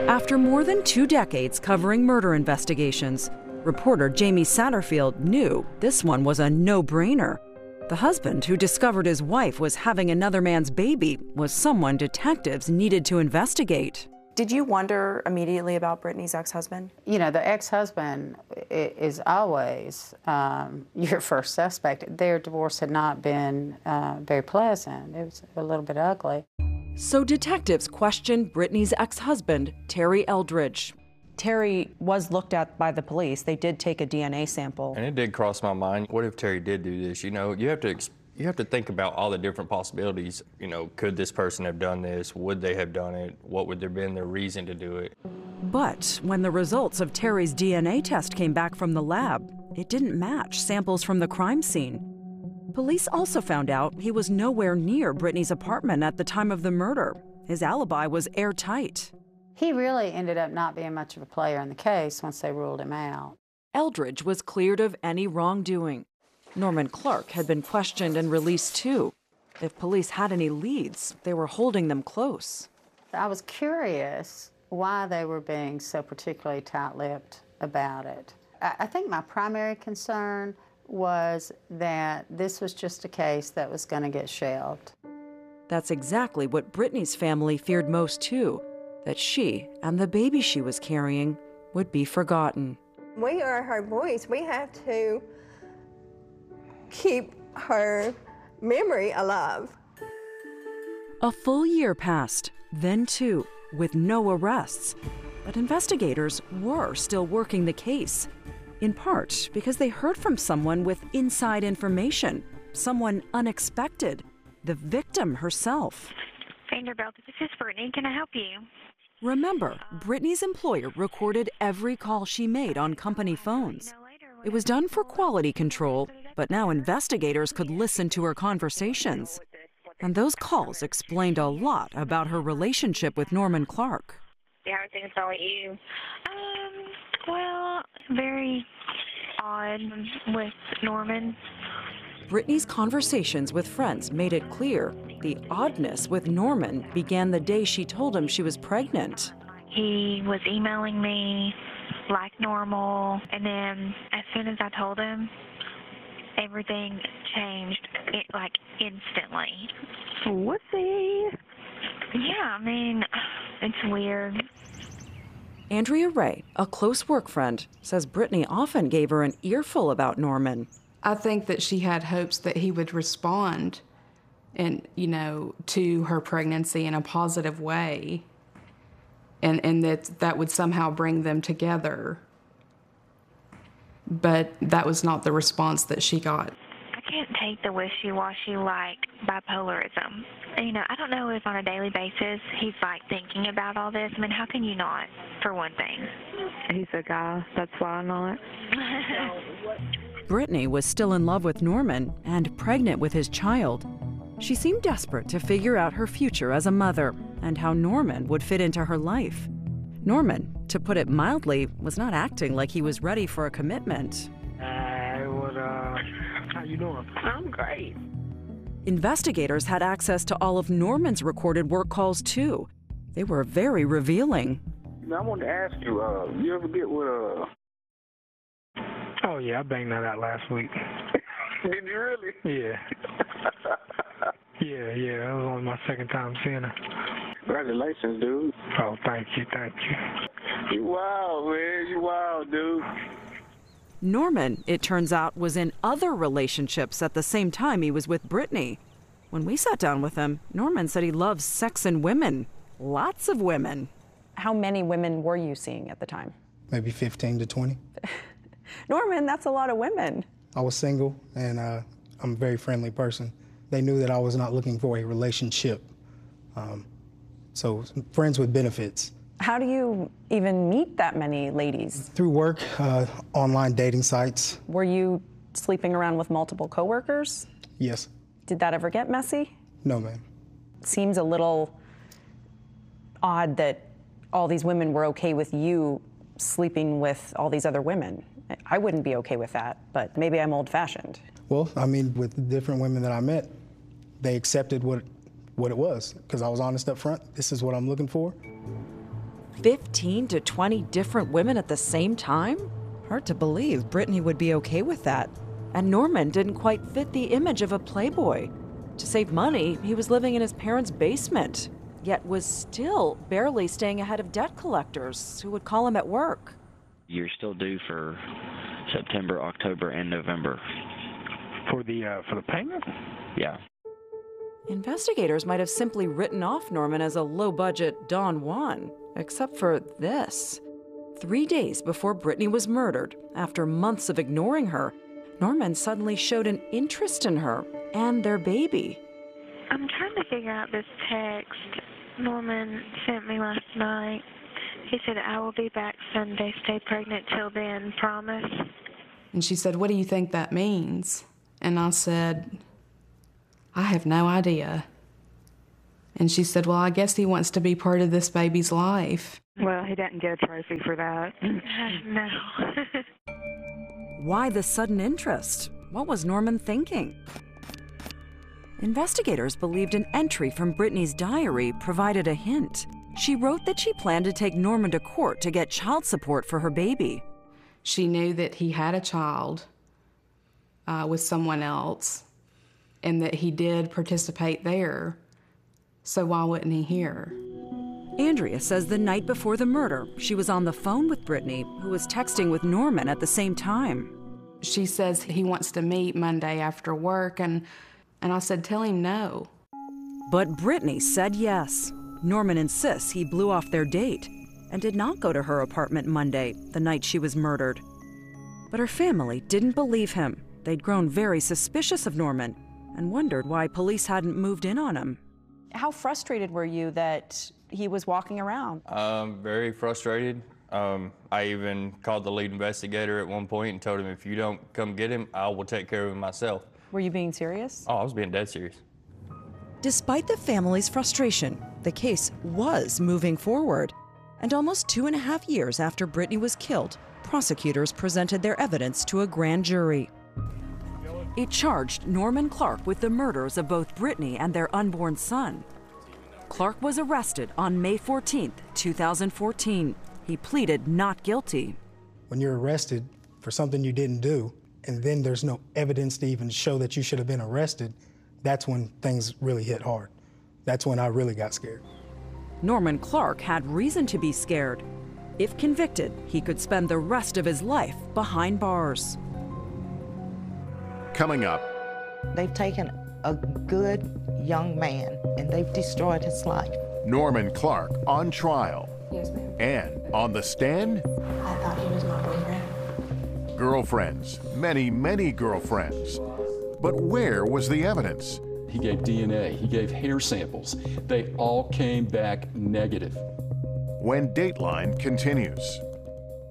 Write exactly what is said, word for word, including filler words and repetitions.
After more than two decades covering murder investigations, reporter Jamie Satterfield knew this one was a no-brainer. The husband who discovered his wife was having another man's baby was someone detectives needed to investigate. Did you wonder immediately about Brittany's ex-husband? You know, the ex-husband is always um, your first suspect. Their divorce had not been uh, very pleasant. It was a little bit ugly. So detectives questioned Brittany's ex-husband, Terry Eldridge. Terry was looked at by the police. They did take a D N A sample. And it did cross my mind, what if Terry did do this? You know, you have to you have to think about all the different possibilities. You know, could this person have done this? Would they have done it? What would there have been their reason to do it? But when the results of Terry's D N A test came back from the lab, it didn't match samples from the crime scene. Police also found out he was nowhere near Brittany's apartment at the time of the murder. His alibi was airtight. He really ended up not being much of a player in the case once they ruled him out. Eldridge was cleared of any wrongdoing. Norman Clark had been questioned and released too. If police had any leads, they were holding them close. I was curious why they were being so particularly tight-lipped about it. I think my primary concern was that this was just a case that was going to get shelved. That's exactly what Brittany's family feared most too, that she and the baby she was carrying would be forgotten. We are her voice. We have to keep her memory alive. A full year passed, then two, with no arrests. But investigators were still working the case, in part because they heard from someone with inside information, someone unexpected, the victim herself. Vanderbilt, this is Brittany. Can I help you? Remember, Brittany's employer recorded every call she made on company phones. It was done for quality control, but now investigators could listen to her conversations. And those calls explained a lot about her relationship with Norman Clark. Yeah, I think it's all you. Um, well, very odd with Norman. Brittany's conversations with friends made it clear the oddness with Norman began the day she told him she was pregnant. He was emailing me like normal, and then as soon as I told him, everything changed it, like instantly. Whoopsie. Yeah, I mean, it's weird. Andrea Ray, a close work friend, says Brittany often gave her an earful about Norman. I think that she had hopes that he would respond and, you know, to her pregnancy in a positive way, and, and that that would somehow bring them together. But that was not the response that she got. I can't take the wishy-washy like bipolarism. You know, I don't know if on a daily basis he's like thinking about all this. I mean, how can you not, for one thing? He's a guy, that's why not. Brittany was still in love with Norman and pregnant with his child. She seemed desperate to figure out her future as a mother and how Norman would fit into her life. Norman, to put it mildly, was not acting like he was ready for a commitment. Hey, what up? How you doing? I'm great. Investigators had access to all of Norman's recorded work calls too. They were very revealing. I wanted to ask you, uh, you ever get with a... Uh... Oh, yeah, I banged that out last week. Did you really? Yeah. yeah, yeah, that was only my second time seeing her. Congratulations, dude. Oh, thank you, thank you. You wild, man, you wild, dude. Norman, it turns out, was in other relationships at the same time he was with Brittany. When we sat down with him, Norman said he loves sex and women. Lots of women. How many women were you seeing at the time? Maybe fifteen to twenty. Norman, that's a lot of women. I was single, and uh, I'm a very friendly person. They knew that I was not looking for a relationship. Um, so friends with benefits. How do you even meet that many ladies? Through work, uh, online dating sites. Were you sleeping around with multiple coworkers? Yes. Did that ever get messy? No, ma'am. Seems a little odd that all these women were okay with you sleeping with all these other women. I wouldn't be okay with that, but maybe I'm old-fashioned. Well, I mean, with the different women that I met, they accepted what what it was, because I was honest up front. This is what I'm looking for. fifteen to twenty different women at the same time? Hard to believe Brittany would be okay with that. And Norman didn't quite fit the image of a playboy. To save money, he was living in his parents' basement, yet was still barely staying ahead of debt collectors who would call him at work. You're still due for September, October, and November. For the uh, for the payment? Yeah. Investigators might have simply written off Norman as a low-budget Don Juan, except for this. Three days before Brittany was murdered, after months of ignoring her, Norman suddenly showed an interest in her and their baby. I'm trying to figure out this text Norman sent me last night. He said, "I will be back Sunday. Stay pregnant till then. Promise." And she said, "What do you think that means?" And I said, "I have no idea." And she said, "Well, I guess he wants to be part of this baby's life." Well, he didn't get a trophy for that. No. Why the sudden interest? What was Norman thinking? Investigators believed an entry from Brittany's diary provided a hint. She wrote that she planned to take Norman to court to get child support for her baby. She knew that he had a child uh, with someone else and that he did participate there. So why wouldn't he hear? Andrea says the night before the murder, she was on the phone with Brittany, who was texting with Norman at the same time. She says he wants to meet Monday after work, and, and I said, "Tell him no." But Brittany said yes. Norman insists he blew off their date and did not go to her apartment Monday, the night she was murdered. But her family didn't believe him. They'd grown very suspicious of Norman and wondered why police hadn't moved in on him. How frustrated were you that he was walking around? Um, very frustrated. Um, I even called the lead investigator at one point and told him, if you don't come get him, I will take care of him myself. Were you being serious? Oh, I was being dead serious. Despite the family's frustration, the case was moving forward. And almost two and a half years after Brittany was killed, prosecutors presented their evidence to a grand jury. It charged Norman Clark with the murders of both Brittany and their unborn son. Clark was arrested on May fourteenth, two thousand fourteen. He pleaded not guilty. When you're arrested for something you didn't do, and then there's no evidence to even show that you should have been arrested, that's when things really hit hard. That's when I really got scared. Norman Clark had reason to be scared. If convicted, he could spend the rest of his life behind bars. Coming up. They've taken a good young man and they've destroyed his life. Norman Clark on trial. Yes, ma'am. And on the stand? I thought he was my boyfriend. Girlfriends, many, many girlfriends. But where was the evidence? He gave D N A, he gave hair samples. They all came back negative. When Dateline continues.